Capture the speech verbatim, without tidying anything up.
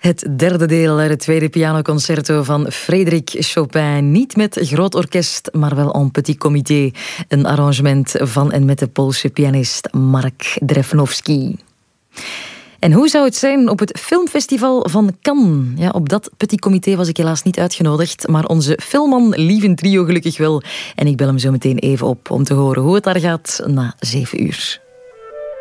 Het derde deel uit het tweede pianoconcerto van Frédéric Chopin. Niet met groot orkest, maar wel en petit comité. Een arrangement van en met de Poolse pianist Mark Drefnowski. En hoe zou het zijn op het filmfestival van Cannes? Ja, op dat petit comité was ik helaas niet uitgenodigd, maar onze filmman Lieven Trio gelukkig wel. En ik bel hem zo meteen even op om te horen hoe het daar gaat na zeven uur.